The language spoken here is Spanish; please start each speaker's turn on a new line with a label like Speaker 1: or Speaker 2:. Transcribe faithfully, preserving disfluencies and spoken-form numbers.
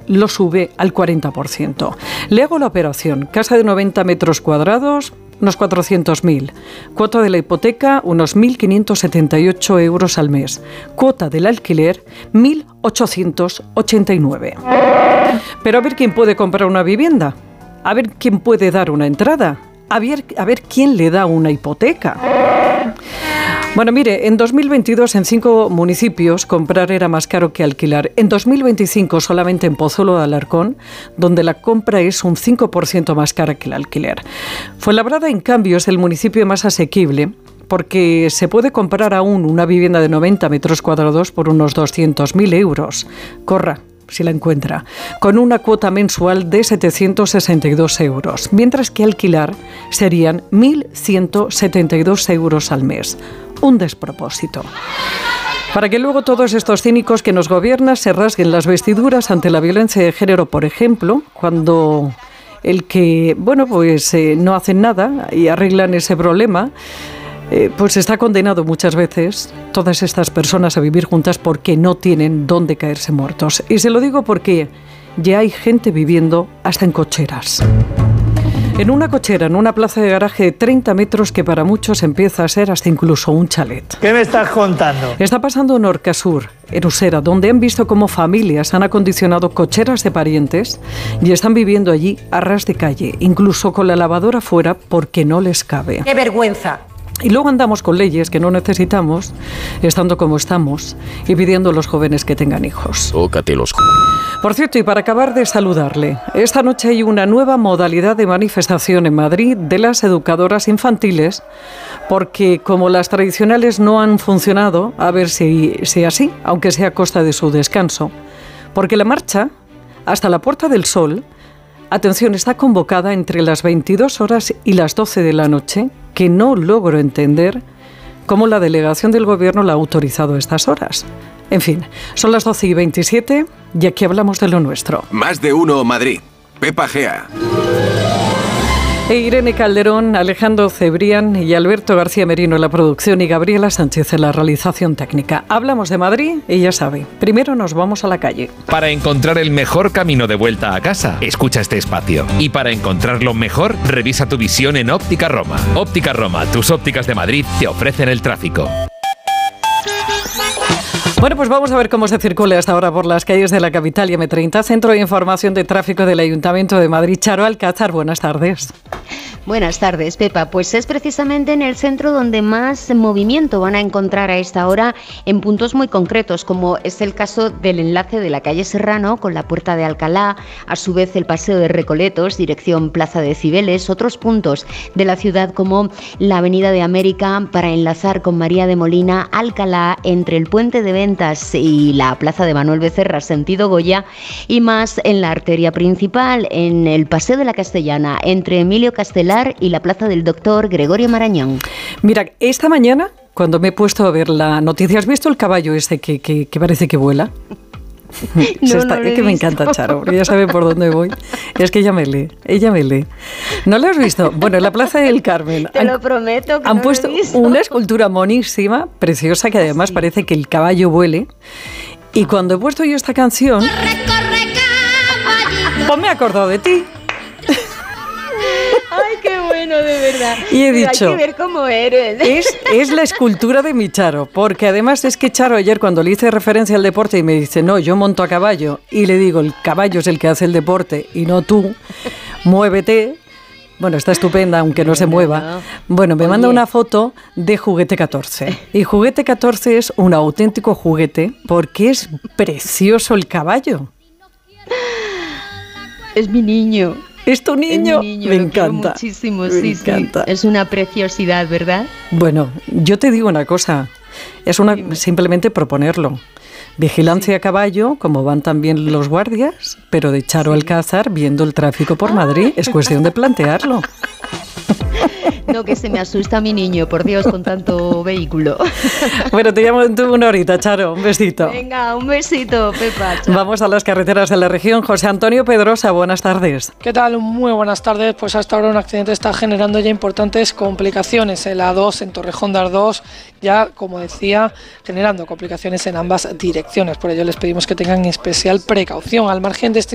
Speaker 1: lo sube al cuarenta por ciento. Le hago la operación. Casa de noventa metros cuadrados, unos cuatrocientos mil. Cuota de la hipoteca, unos mil quinientos setenta y ocho euros al mes. Cuota del alquiler, mil ochocientos ochenta y nueve. Pero a ver quién puede comprar una vivienda. A ver quién puede dar una entrada. A ver, a ver quién le da una hipoteca. Bueno, mire, en dos mil veintidós en cinco municipios comprar era más caro que alquilar. En dos mil veinticinco solamente en Pozuelo de Alarcón, donde la compra es un cinco por ciento más cara que el alquiler. Fuenlabrada, en cambio, es el municipio más asequible porque se puede comprar aún una vivienda de noventa metros cuadrados por unos doscientos mil euros. Corra, si la encuentra, con una cuota mensual de setecientos sesenta y dos euros, mientras que alquilar serían mil ciento setenta y dos euros al mes. Un despropósito. Para que luego todos estos cínicos que nos gobiernan se rasguen las vestiduras ante la violencia de género, por ejemplo, cuando el que, bueno, pues eh, no hacen nada y arreglan ese problema, eh, pues está condenado muchas veces todas estas personas a vivir juntas porque no tienen dónde caerse muertos. Y se lo digo porque ya hay gente viviendo hasta en cocheras. En una cochera, en una plaza de garaje de treinta metros que para muchos empieza a ser hasta incluso un chalet.
Speaker 2: ¿Qué me estás contando?
Speaker 1: Está pasando en Orcasur, en Usera, donde han visto cómo familias han acondicionado cocheras de parientes y están viviendo allí a ras de calle, incluso con la lavadora fuera porque no les cabe.
Speaker 3: ¡Qué vergüenza!
Speaker 1: Y luego andamos con leyes que no necesitamos, estando como estamos, y pidiendo a los jóvenes que tengan hijos.
Speaker 4: Tócate los...
Speaker 1: Por cierto, y para acabar de saludarle, esta noche hay una nueva modalidad de manifestación en Madrid de las educadoras infantiles, porque como las tradicionales no han funcionado, a ver si, si así, aunque sea a costa de su descanso, porque la marcha hasta la Puerta del Sol, atención, está convocada entre las veintidós horas y las doce de la noche, que no logro entender cómo la delegación del Gobierno la ha autorizado a estas horas. En fin, son las doce y veintisiete y aquí hablamos de lo nuestro.
Speaker 5: Más de uno Madrid. Pepa Gea.
Speaker 1: E Irene Calderón, Alejandro Cebrián y Alberto García Merino en la producción y Gabriela Sánchez en la realización técnica. Hablamos de Madrid y ya sabe, primero nos vamos a la calle.
Speaker 6: Para encontrar el mejor camino de vuelta a casa, escucha este espacio. Y para encontrarlo mejor, revisa tu visión en Óptica Roma. Óptica Roma, tus ópticas de Madrid te ofrecen el tráfico.
Speaker 1: Bueno, pues vamos a ver cómo se circula hasta ahora por las calles de la capital y eme treinta, Centro de Información de Tráfico del Ayuntamiento de Madrid. Charo Alcázar, buenas tardes.
Speaker 7: Buenas tardes, Pepa. Pues es precisamente en el centro donde más movimiento van a encontrar a esta hora en puntos muy concretos, como es el caso del enlace de la calle Serrano con la Puerta de Alcalá, a su vez el Paseo de Recoletos, dirección Plaza de Cibeles, otros puntos de la ciudad como la Avenida de América para enlazar con María de Molina, Alcalá, entre el Puente de Ventas y la Plaza de Manuel Becerra, sentido Goya, y más en la arteria principal, en el Paseo de la Castellana, entre Emilio Castelar y la Plaza del Doctor Gregorio Marañón.
Speaker 1: Mira, esta mañana, cuando me he puesto a ver la noticia, ¿has visto el caballo ese que, que, que parece que vuela?
Speaker 7: No,
Speaker 1: está,
Speaker 7: no lo
Speaker 1: es
Speaker 7: he
Speaker 1: que me
Speaker 7: visto.
Speaker 1: encanta Charo, porque ya sabe por dónde voy. Es que ella me lee, ella me lee. ¿No lo has visto? Bueno, en la Plaza del Carmen
Speaker 7: Te
Speaker 1: han,
Speaker 7: lo prometo que
Speaker 1: han
Speaker 7: no
Speaker 1: puesto
Speaker 7: lo he visto.
Speaker 1: una escultura monísima, preciosa, que además
Speaker 7: sí.
Speaker 1: parece que el caballo vuele. Y cuando he puesto yo esta canción, pues me he acordado de ti.
Speaker 7: Ay, qué bueno, de verdad.
Speaker 1: Y he
Speaker 7: Pero
Speaker 1: dicho,
Speaker 7: hay que ver cómo eres.
Speaker 1: Es, es la escultura de mi Charo, porque además es que Charo ayer cuando le hice referencia al deporte y me dice, no, yo monto a caballo, y le digo, el caballo es el que hace el deporte y no tú, muévete. Bueno, está estupenda, aunque no se mueva. Bueno, me manda una foto de Juguete catorce. Y Juguete catorce es un auténtico juguete porque es precioso el caballo.
Speaker 7: Es mi niño.
Speaker 1: ¿Es tu niño?
Speaker 7: Es mi niño,
Speaker 1: me
Speaker 7: lo quiero
Speaker 1: encanta.
Speaker 7: Muchísimo,
Speaker 1: me
Speaker 7: sí,
Speaker 1: encanta.
Speaker 7: sí. Es una preciosidad, ¿verdad?
Speaker 1: Bueno, yo te digo una cosa. Es una simplemente proponerlo. Vigilancia a caballo, como van también los guardias, pero de Charo Alcázar viendo el tráfico por Madrid. Es cuestión de plantearlo.
Speaker 7: No, que se me asusta mi niño, por Dios, con tanto vehículo.
Speaker 1: Bueno, te llamo en tu una horita, Charo. Un besito.
Speaker 7: Venga, un besito, Pepa. Chao.
Speaker 1: Vamos a las carreteras de la región. José Antonio Pedrosa, buenas tardes.
Speaker 8: ¿Qué tal? Muy buenas tardes. Pues hasta ahora un accidente está generando ya importantes complicaciones en la A dos, en Torrejón de Ardoz, ya, como decía, generando complicaciones en ambas direcciones. Por ello les pedimos que tengan especial precaución. Al margen de este